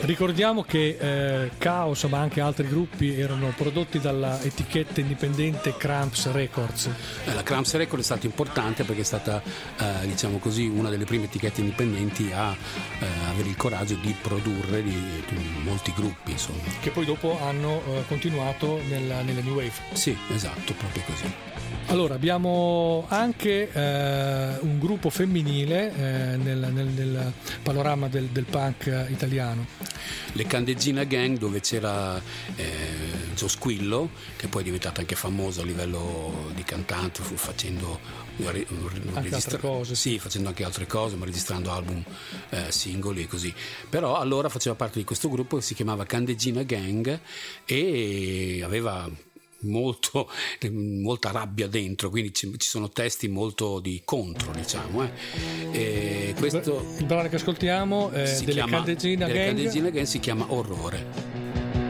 Ricordiamo che Chaos, ma anche altri gruppi, erano prodotti dalla etichetta indipendente Cramps Records. La Cramps Records è stata importante perché è stata, diciamo così, una delle prime etichette indipendenti a avere il coraggio di produrre molti gruppi, insomma. Che poi dopo hanno continuato nella New Wave. Sì, esatto, proprio così. Allora, abbiamo anche un gruppo femminile nel panorama del punk italiano. Le Candeggina Gang, dove c'era Gio Squillo, che poi è diventato anche famoso a livello di cantante, fu facendo altre cose. Sì, facendo anche altre cose, ma registrando album, singoli e così. Però allora faceva parte di questo gruppo che si chiamava Candeggina Gang e aveva molta rabbia dentro, quindi ci sono testi molto di contro, diciamo. E questo, il brano che ascoltiamo delle Candeggina Gang si chiama Orrore.